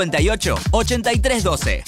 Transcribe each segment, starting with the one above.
58-8312.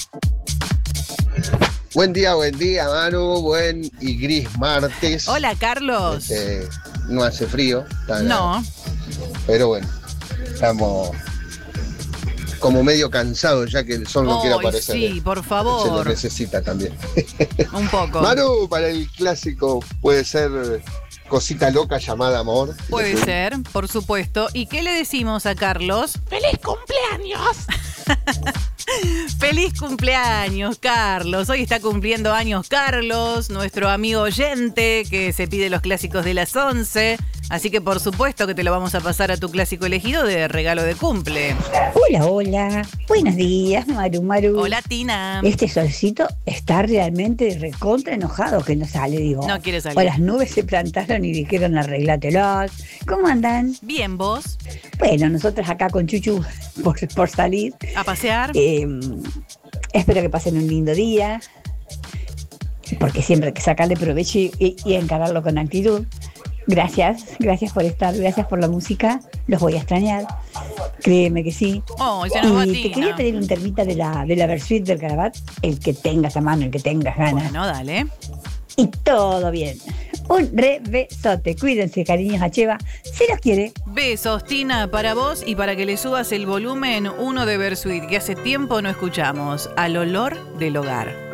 Buen día, Manu. Buen y gris martes. Hola, Carlos. No hace frío. No. Pero bueno, estamos como medio cansados ya que el sol no quiere aparecer. Sí, por favor. Se lo necesita también. Un poco. Manu, para el clásico puede ser Cosita Loca Llamada Amor. Puede ser, por supuesto. ¿Y qué le decimos a Carlos? ¡Feliz cumpleaños! ¡Feliz cumpleaños, Carlos! Hoy está cumpliendo años Carlos, nuestro amigo oyente que se pide los clásicos de las 11. Así que por supuesto que te lo vamos a pasar a tu clásico elegido de regalo de cumple. Hola. Buenos días, Maru. Hola, Tina. Este solcito está realmente recontra enojado que no sale, digo. No quiere salir. O las nubes se plantaron y dijeron arreglátelos. ¿Cómo andan? Bien, ¿vos? Bueno, nosotros acá con Chuchu por salir. ¿A pasear? Espero que pasen un lindo día. Porque siempre hay que sacarle provecho y encararlo con actitud. Gracias por estar, gracias por la música, los voy a extrañar, créeme que sí. Se nos va y Tina. te quería pedir un termita de la Versuit del Carabat, el que tengas a mano, el que tengas ganas. Bueno, dale. Y todo bien. Un besote, cuídense, cariños a Cheva, se los quiere. Besos, Tina, para vos y para que le subas el volumen uno de Versuit, que hace tiempo no escuchamos, Al olor del hogar.